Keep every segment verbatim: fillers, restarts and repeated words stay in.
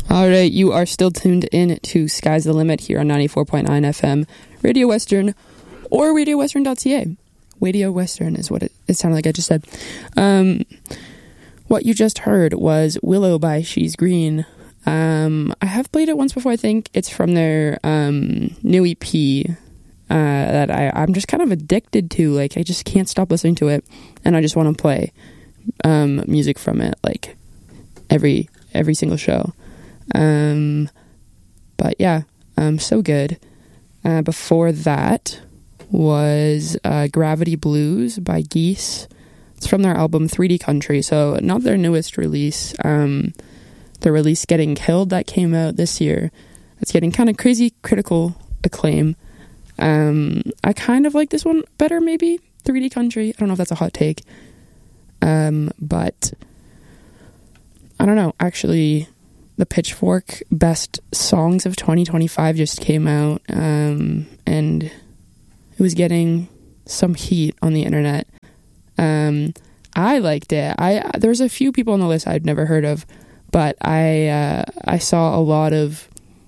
All right, you are still tuned in to Sky's the Limit here on ninety-four point nine F M, Radio Western, or radio western dot c a. Radio Western is what it, it sounded like I just said. Um, what you just heard was Willow by She's Green. Um, I have played it once before, I think. It's from their um, new E P uh, that I, I'm just kind of addicted to. Like, I just can't stop listening to it, and I just want to play um, music from it, like, every every single show. Um, but yeah, um, so good. Uh, before that was uh, Gravity Blues by Geese. It's from their album three D Country, so not their newest release. Um, the release Getting Killed that came out this year. It's getting kind of crazy critical acclaim. Um, I kind of like this one better, maybe. three D Country. I don't know if that's a hot take. Um, but I don't know. Actually, the Pitchfork Best Songs of twenty twenty-five just came out, um, and it was getting some heat on the internet. Um, I liked it. I there's a few people on the list I'd never heard of, but I uh, I saw a lot of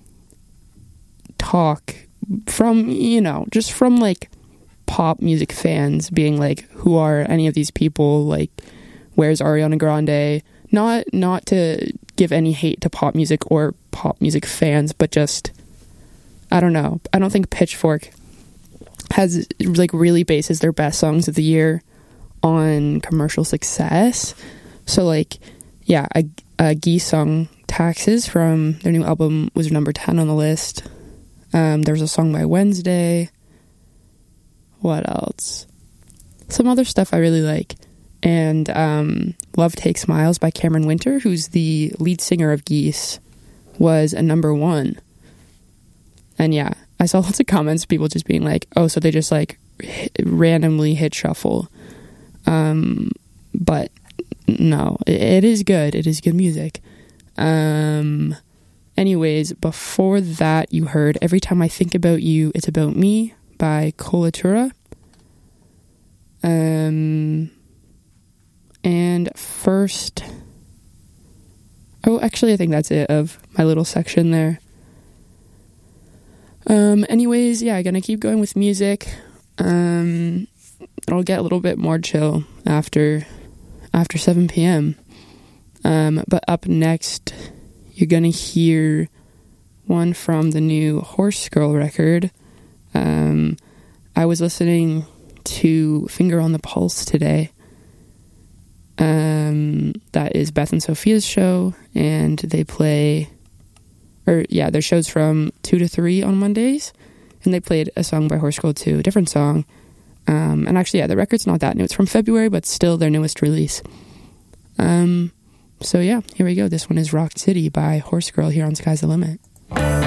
talk from, you know, just from like pop music fans being like, who are any of these people? Like, where's Ariana Grande? Not not to give any hate to pop music or pop music fans, but just, I don't know. I don't think Pitchfork has like really bases their best songs of the year on commercial success. So like, yeah, a, a Geese song, Taxes, from their new album was number ten on the list. Um, there was a song by Wednesday. What else? Some other stuff I really like. And um, Love Takes Miles by Cameron Winter, who's the lead singer of Geese, was a number one. And yeah, I saw lots of comments, people just being like, oh, so they just like hit, randomly hit shuffle. Um, but no, it, it is good. It is good music. Um, anyways, before that, you heard Every Time I Think About You, It's About Me by Colatura. Um... And first, oh, actually, I think that's it of my little section there. Um, anyways, yeah, I'm gonna keep going with music. Um, it'll get a little bit more chill after, after seven p.m. Um, but up next, you're gonna hear one from the new Horse Girl record. Um, I was listening to Finger on the Pulse today. Um, that is Beth and Sophia's show, and they play, or yeah, their show's from two to three on Mondays, and they played a song by Horse Girl two, a different song. Um, and actually, yeah, the record's not that new. It's from February, but still their newest release. Um, so yeah, here we go. This one is Rock City by Horse Girl here on Sky's the Limit.